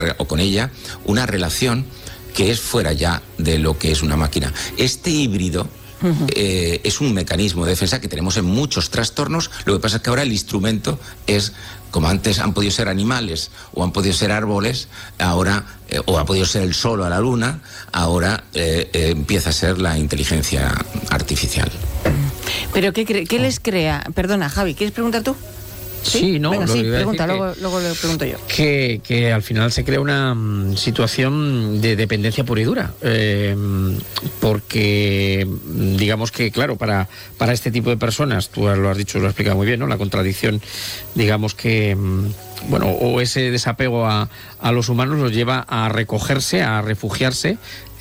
o con ella una relación que es fuera ya de lo que es una máquina. Este híbrido es un mecanismo de defensa que tenemos en muchos trastornos. Lo que pasa es que ahora el instrumento es, como antes han podido ser animales o han podido ser árboles, ahora, o ha podido ser el sol o la luna, ahora empieza a ser la inteligencia artificial. ¿Pero qué les crea? Perdona, Javi, ¿quieres preguntar tú? Sí, no, venga, sí, pregunta, que, luego le pregunto yo. Que al final se crea una situación de dependencia pura y dura, porque digamos que, claro, para este tipo de personas, tú lo has dicho, lo has explicado muy bien, ¿no? La contradicción, digamos que, bueno, o ese desapego a los humanos los lleva a recogerse, a refugiarse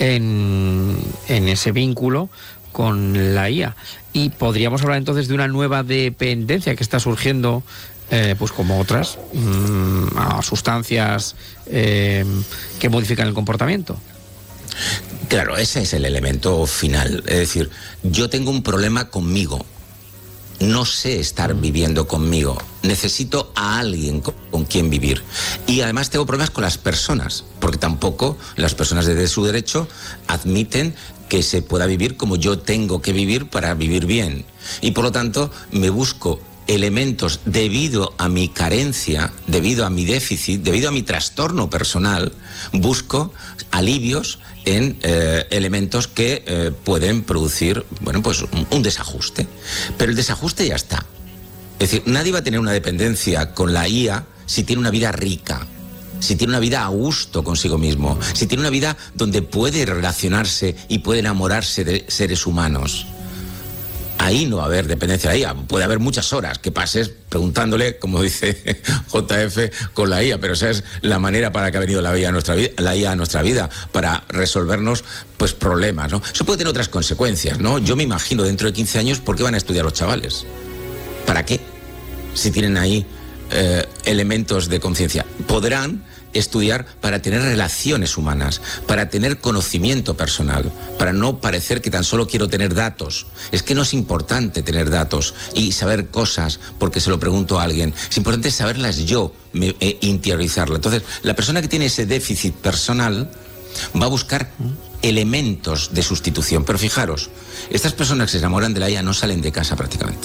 en ese vínculo con la IA. Y podríamos hablar entonces de una nueva dependencia que está surgiendo, pues como otras, a sustancias que modifican el comportamiento. Claro, ese es el elemento final. Es decir, yo tengo un problema conmigo. No sé estar viviendo conmigo. Necesito a alguien con quien vivir. Y además tengo problemas con las personas, porque tampoco las personas desde su derecho admiten que se pueda vivir como yo tengo que vivir para vivir bien. Y por lo tanto me busco elementos debido a mi carencia, debido a mi déficit, debido a mi trastorno personal, busco alivios en elementos que pueden producir, bueno, pues un desajuste. Pero el desajuste ya está. Es decir, nadie va a tener una dependencia con la IA si tiene una vida rica, si tiene una vida a gusto consigo mismo, si tiene una vida donde puede relacionarse y puede enamorarse de seres humanos. Ahí no va a haber dependencia de la IA. Puede haber muchas horas que pases preguntándole, como dice JF, con la IA, pero esa es la manera para que ha venido la IA a nuestra vida, para resolvernos pues problemas, ¿no? Eso puede tener otras consecuencias, ¿no? Yo me imagino dentro de 15 años, ¿por qué van a estudiar los chavales? ¿Para qué? Si tienen ahí elementos de conciencia. Podrán estudiar para tener relaciones humanas, para tener conocimiento personal, para no parecer que tan solo quiero tener datos. Es que no es importante tener datos y saber cosas porque se lo pregunto a alguien. Es importante saberlas yo, interiorizarlas. Entonces, la persona que tiene ese déficit personal va a buscar elementos de sustitución. Pero fijaros, estas personas que se enamoran de la IA no salen de casa prácticamente.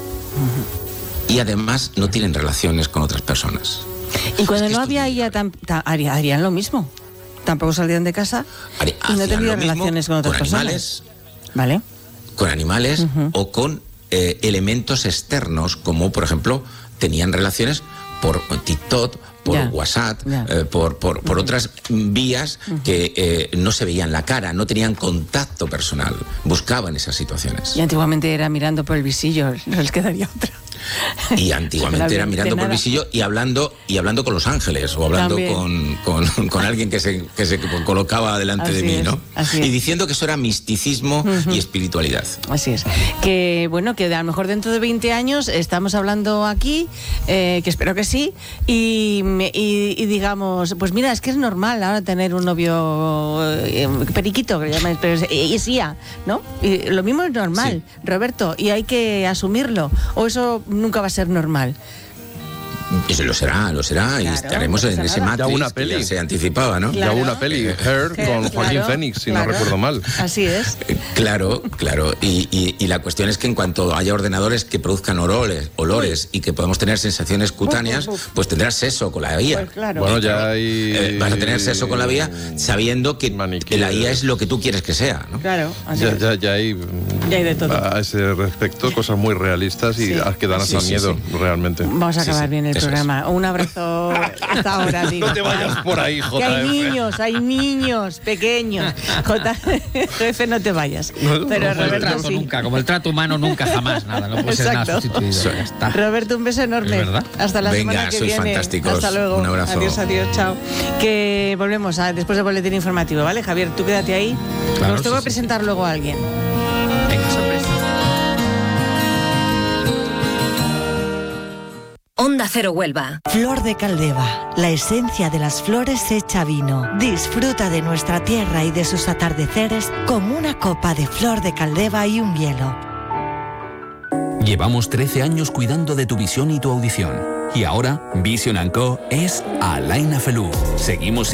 Y además no tienen relaciones con otras personas. Y cuando no había IA, harían lo mismo. Tampoco saldrían de casa y no tendrían relaciones con otras personas. ¿Vale? Con animales o con elementos externos, como por ejemplo, tenían relaciones por TikTok, por WhatsApp, por otras vías que no se veían la cara, no tenían contacto personal, buscaban esas situaciones. Y antiguamente era mirando por el visillo, no les quedaría otra. Y antiguamente era mirando por el visillo y hablando con los ángeles, o hablando con alguien que se colocaba delante de mí, ¿no? Y diciendo que eso era misticismo y espiritualidad. Así es. Que bueno, que a lo mejor dentro de 20 años estamos hablando aquí, que espero que sí, y digamos, pues mira, es que es normal ahora tener un novio periquito, que le llaman, pero es IA, ¿no? Y lo mismo es normal, sí. Roberto, y hay que asumirlo, o eso nunca va a ser normal. Eso lo será, claro, y estaremos en ese Matrix. Ya una peli. Que se anticipaba, ¿no? Claro. Ya una peli, Her, con Joaquín Phoenix, si no recuerdo mal. Así es. Claro. Y la cuestión es que en cuanto haya ordenadores que produzcan olores y que podamos tener sensaciones cutáneas, pues tendrás sexo con la IA. Pues claro. Bueno, ya hay... Vas a tener sexo con la IA sabiendo que la IA es lo que tú quieres que sea, ¿no? Claro. Ya hay de todo. A ese respecto, cosas muy realistas y que dan hasta miedo, realmente. Vamos a acabar bien el programa. Un abrazo hasta ahora. No te vayas por ahí, JF. Que hay niños pequeños. JF, no te vayas. Pero como Roberto, el trato nunca, como el trato humano nunca jamás, nada, no puede ser nada sustituido. Está. Roberto, un beso enorme. Hasta la semana que viene. Fantásticos. Hasta luego. Un abrazo. Adiós, chao. Que volvemos después del boletín informativo, ¿vale? Javier, tú quédate ahí. Claro, Nos tengo que presentar luego a alguien. Venga, sorpresa. Onda Cero Huelva. Flor de Caldeva, la esencia de las flores hecha vino. Disfruta de nuestra tierra y de sus atardeceres con una copa de Flor de Caldeva y un hielo. Llevamos 13 años cuidando de tu visión y tu audición. Y ahora, Vision & Co. es Alain Afelú. Seguimos